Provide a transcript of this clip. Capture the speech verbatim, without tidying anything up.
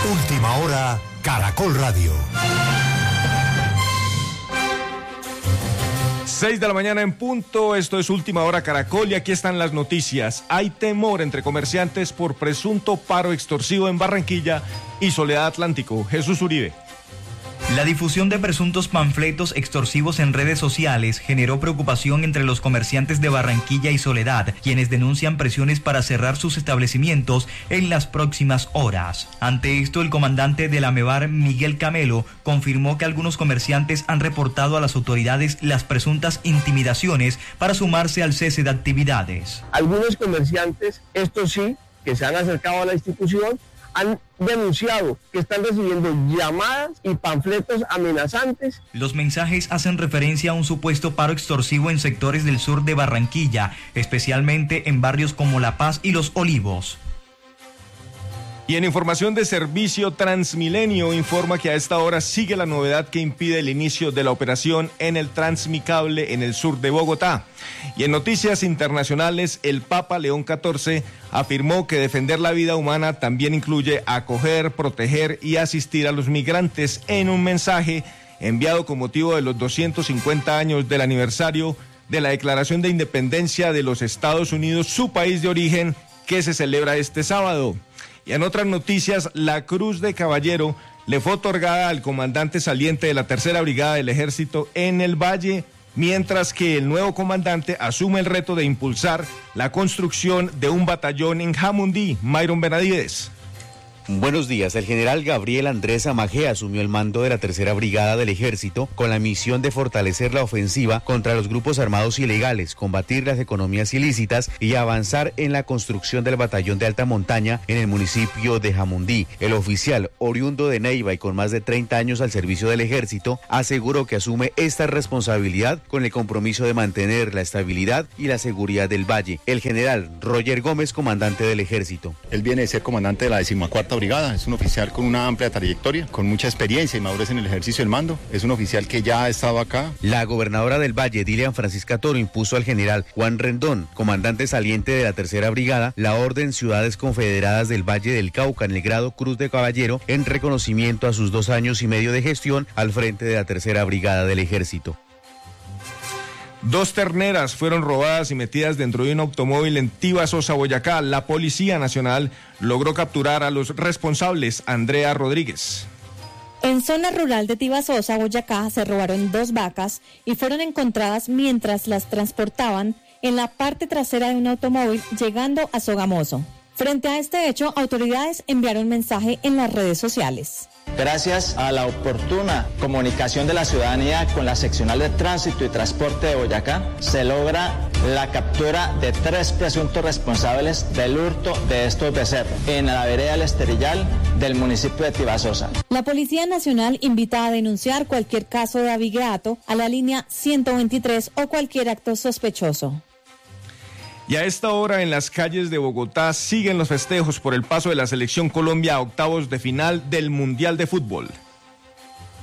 Última hora, Caracol Radio. Seis de la mañana en punto, esto es Última Hora Caracol y aquí están las noticias. Hay temor entre comerciantes por presunto paro extorsivo en Barranquilla y Soledad Atlántico. Jesús Uribe. La difusión de presuntos panfletos extorsivos en redes sociales generó preocupación entre los comerciantes de Barranquilla y Soledad, quienes denuncian presiones para cerrar sus establecimientos en las próximas horas. Ante esto, el comandante de la AMEBAR, Miguel Camelo, confirmó que algunos comerciantes han reportado a las autoridades las presuntas intimidaciones para sumarse al cese de actividades. Algunos comerciantes, estos sí, que se han acercado a la institución, han denunciado que están recibiendo llamadas y panfletos amenazantes. Los mensajes hacen referencia a un supuesto paro extorsivo en sectores del sur de Barranquilla, especialmente en barrios como La Paz y Los Olivos. Y en información de servicio, Transmilenio informa que a esta hora sigue la novedad que impide el inicio de la operación en el Transmicable en el sur de Bogotá. Y en noticias internacionales, el Papa León catorce afirmó que defender la vida humana también incluye acoger, proteger y asistir a los migrantes en un mensaje enviado con motivo de los doscientos cincuenta años del aniversario de la Declaración de Independencia de los Estados Unidos, su país de origen, que se celebra este sábado. Y en otras noticias, la Cruz de Caballero le fue otorgada al comandante saliente de la Tercera Brigada del Ejército en el Valle, mientras que el nuevo comandante asume el reto de impulsar la construcción de un batallón en Jamundí. Myron Benavides. Buenos días. El general Gabriel Andrés Amagé asumió el mando de la Tercera Brigada del Ejército con la misión de fortalecer la ofensiva contra los grupos armados ilegales, combatir las economías ilícitas y avanzar en la construcción del batallón de alta montaña en el municipio de Jamundí. El oficial, oriundo de Neiva y con más de treinta años al servicio del Ejército, aseguró que asume esta responsabilidad con el compromiso de mantener la estabilidad y la seguridad del Valle. El general Roger Gómez, comandante del Ejército. Él viene de ser comandante de la decimocuarta Brigada, es un oficial con una amplia trayectoria, con mucha experiencia y madurez en el ejercicio del mando, es un oficial que ya ha estado acá. La gobernadora del Valle, Dilian Francisca Toro, impuso al general Juan Rendón, comandante saliente de la Tercera Brigada, la Orden Ciudades Confederadas del Valle del Cauca en el grado Cruz de Caballero en reconocimiento a sus dos años y medio de gestión al frente de la Tercera Brigada del Ejército. Dos terneras fueron robadas y metidas dentro de un automóvil en Tibasosa, Boyacá. La Policía Nacional logró capturar a los responsables. Andrea Rodríguez. En zona rural de Tibasosa, Boyacá, se robaron dos vacas y fueron encontradas mientras las transportaban en la parte trasera de un automóvil llegando a Sogamoso. Frente a este hecho, autoridades enviaron mensaje en las redes sociales. Gracias a la oportuna comunicación de la ciudadanía con la seccional de tránsito y transporte de Boyacá, se logra la captura de tres presuntos responsables del hurto de estos becerros en la vereda El Esterillal del municipio de Tibasosa. La Policía Nacional invita a denunciar cualquier caso de abigeato a la línea ciento veintitrés o cualquier acto sospechoso. Y a esta hora en las calles de Bogotá siguen los festejos por el paso de la Selección Colombia a octavos de final del Mundial de Fútbol.